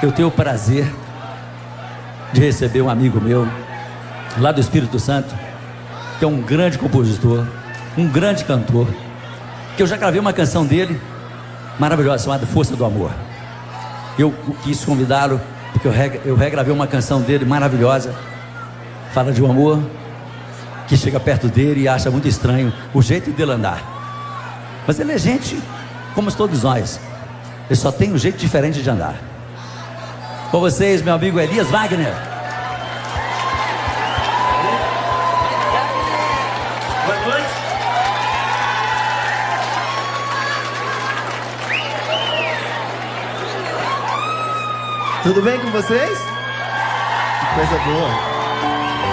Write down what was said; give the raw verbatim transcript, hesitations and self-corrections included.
Eu tenho o prazer de receber um amigo meu, lá do Espírito Santo, que é um grande compositor, um grande cantor, que eu já gravei uma canção dele, maravilhosa, chamada Força do Amor. Eu quis convidá-lo, porque eu, reg eu regravei uma canção dele maravilhosa, fala de um amor que chega perto dele e acha muito estranho o jeito dele andar. Mas ele é gente como todos nós, ele só tem um jeito diferente de andar. Com vocês, meu amigo Elias Wagner. Boa noite. Tudo bem com vocês? Que coisa boa.